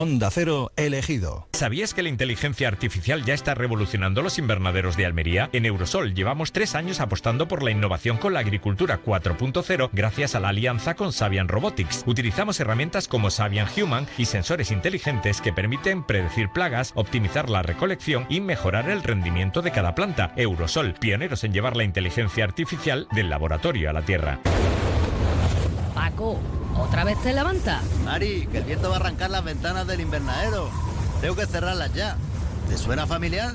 Onda Cero elegido. ¿Sabías que la inteligencia artificial ya está revolucionando los invernaderos de Almería? En Eurosol llevamos 3 años apostando por la innovación con la agricultura 4.0 gracias a la alianza con Savian Robotics. Utilizamos herramientas como Savian Human y sensores inteligentes que permiten predecir plagas, optimizar la recolección y mejorar el rendimiento de cada planta. Eurosol, pioneros en llevar la inteligencia artificial del laboratorio a la tierra. Paco, ¿otra vez te levantas? Mari, que el viento va a arrancar las ventanas del invernadero. Tengo que cerrarlas ya. ¿Te suena familiar?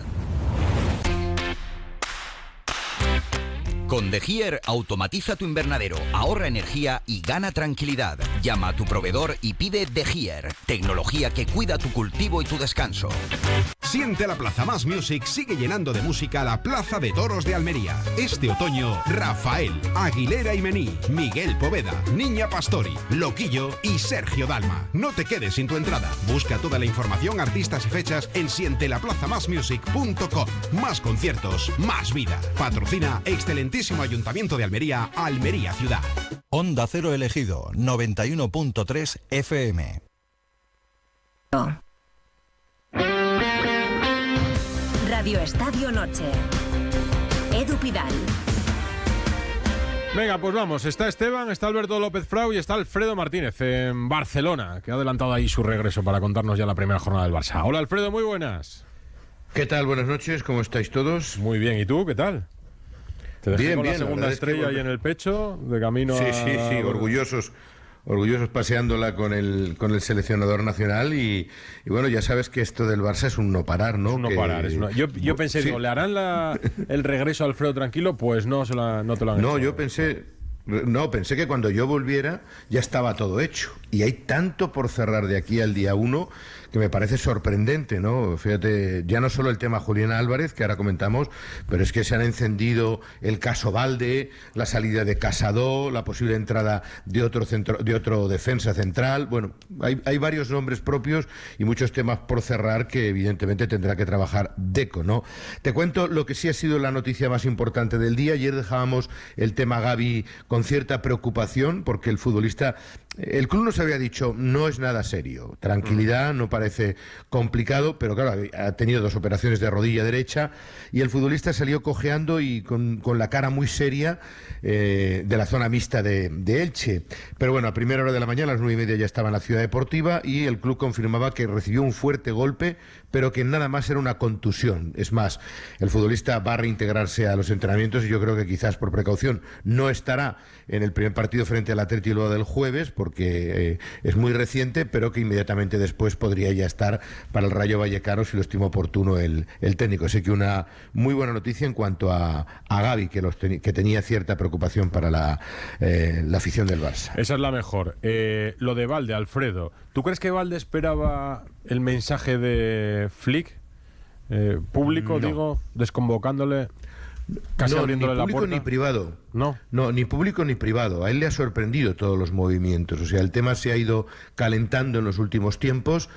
Con De Gier automatiza tu invernadero, ahorra energía y gana tranquilidad. Llama a tu proveedor y pide De Gier, tecnología que cuida tu cultivo y tu descanso. Siente la Plaza Más Music sigue llenando de música la Plaza de Toros de Almería. Este otoño, Rafael, Aguilera y Mení, Miguel Poveda, Niña Pastori, Loquillo y Sergio Dalma. No te quedes sin tu entrada. Busca toda la información, artistas y fechas en sientelaplazamasmusic.com. Más conciertos, más vida. Patrocina excelentísimo Ayuntamiento de Almería, Almería Ciudad. Onda Cero elegido, 91.3 FM. Radio Estadio Noche. Edu Pidal. Venga, pues vamos. Está Esteban, está Alberto López Frau y está Alfredo Martínez en Barcelona, que ha adelantado ahí su regreso para contarnos ya la primera jornada del Barça. Hola Alfredo, muy buenas. ¿Qué tal? Buenas noches, ¿cómo estáis todos? Muy bien, ¿y tú? ¿Qué tal? Te dejé Bien, con bien, la segunda estrella ahí en el pecho, de camino a... Sí, orgullosos paseándola con el seleccionador nacional y bueno, ya sabes que esto del Barça es un no parar, ¿no? Es un no parar. Yo pensé, sí. digo, ¿le harán el regreso a Alfredo tranquilo? Pues no te lo han hecho. No, yo pensé que cuando yo volviera ya estaba todo hecho. Y hay tanto por cerrar de aquí al día 1 que me parece sorprendente, ¿no? Fíjate, ya no solo el tema Julián Álvarez, que ahora comentamos, pero es que se han encendido el caso Valde, la salida de Casado, la posible entrada de otro defensa central. Bueno, hay varios nombres propios y muchos temas por cerrar que evidentemente tendrá que trabajar Deco, ¿no? Te cuento lo que sí ha sido la noticia más importante del día. Ayer dejábamos el tema Gavi con cierta preocupación porque el futbolista... El club nos había dicho, no es nada serio, tranquilidad, no parece complicado, pero claro, ha tenido 2 operaciones de rodilla derecha y el futbolista salió cojeando y con la cara muy seria de la zona mixta de Elche. Pero bueno, a primera hora de la mañana, a las 9:30 ya estaba en la Ciudad Deportiva y el club confirmaba que recibió un fuerte golpe, pero que nada más era una contusión. Es más, el futbolista va a reintegrarse a los entrenamientos y yo creo que quizás por precaución no estará en el primer partido frente al Atleti Bilbao del jueves, porque es muy reciente, pero que inmediatamente después podría ya estar para el Rayo Vallecano si lo estima oportuno el técnico. Así que una muy buena noticia en cuanto a Gavi, que tenía cierta preocupación para la afición del Barça. Esa es la mejor. Lo de Valde, Alfredo, ¿tú crees que Valde esperaba el mensaje de Flick público, No. digo, desconvocándole? Casi No, abriéndole ni la público puerta. ni privado. No, ni público ni privado. A él le ha sorprendido todos los movimientos. O sea, el tema se ha ido calentando en los últimos tiempos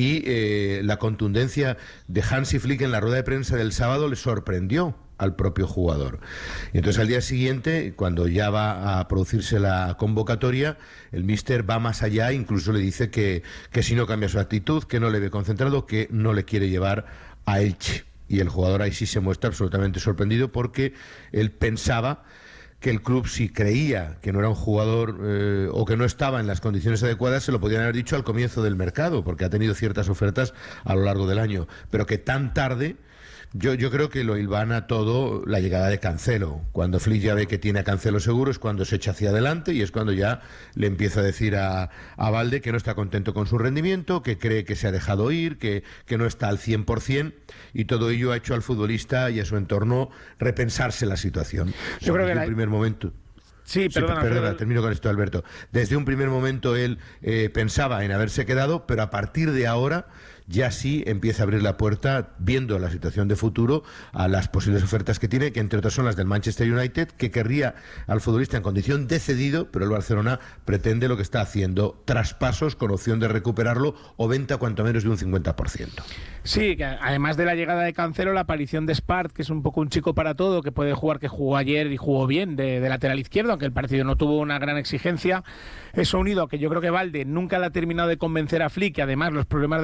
y la contundencia de Hansi Flick en la rueda de prensa del sábado le sorprendió al propio jugador. Y entonces al día siguiente, cuando ya va a producirse la convocatoria, el míster va más allá, incluso le dice que si no cambia su actitud, que no le ve concentrado, que no le quiere llevar a Elche. Y el jugador ahí sí se muestra absolutamente sorprendido porque él pensaba que el club, si creía que no era un jugador o que no estaba en las condiciones adecuadas, se lo podían haber dicho al comienzo del mercado, porque ha tenido ciertas ofertas a lo largo del año, pero que tan tarde... Yo creo que lo hilvana todo la llegada de Cancelo. Cuando Flick ya ve que tiene a Cancelo seguro es cuando se echa hacia adelante y es cuando ya le empieza a decir a Valde que no está contento con su rendimiento, que cree que se ha dejado ir, que no está al 100%, y todo ello ha hecho al futbolista y a su entorno repensarse la situación. Yo creo que en el primer momento... Sí, perdona, termino con esto, Alberto. Desde un primer momento él pensaba en haberse quedado, pero a partir de ahora ya sí empieza a abrir la puerta, viendo la situación de futuro, a las posibles ofertas que tiene, que entre otras son las del Manchester United, que querría al futbolista en condición de cedido, pero el Barcelona pretende lo que está haciendo, traspasos con opción de recuperarlo o venta cuanto menos de un 50%. Sí, que además de la llegada de Cancelo, la aparición de Spart, que es un poco un chico para todo, que puede jugar, que jugó ayer y jugó bien de lateral izquierdo, aunque el partido no tuvo una gran exigencia. Eso unido a que yo creo que Valde nunca le ha terminado de convencer a Flick, que además los problemas de